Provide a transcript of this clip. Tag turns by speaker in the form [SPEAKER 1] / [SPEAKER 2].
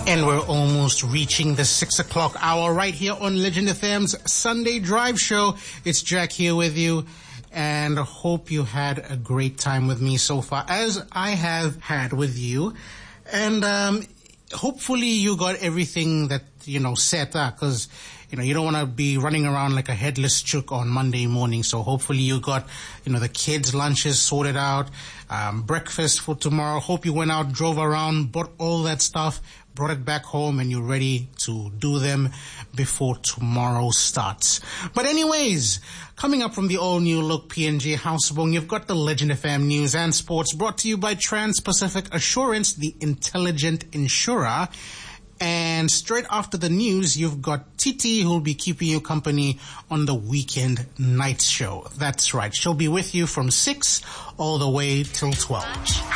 [SPEAKER 1] And we're almost reaching the 6 o'clock hour right here on Legend FM's Sunday Drive Show. It's Jack here with you, and I hope you had a great time with me so far, as I have had with you. And hopefully you got everything that, set up, because, you don't want to be running around like a headless chook on Monday morning. So hopefully you got, the kids' lunches sorted out, breakfast for tomorrow. Hope you went out, drove around, bought all that stuff, brought it back home, and you're ready to do them before tomorrow starts. But anyways, coming up from the all-new Look PNG Housebong, you've got the Legend FM News and Sports, brought to you by Trans-Pacific Assurance, the intelligent insurer. And straight after the news, you've got Titi, who'll be keeping you company on the weekend night show. That's right. She'll be with you from 6 all the way till 12.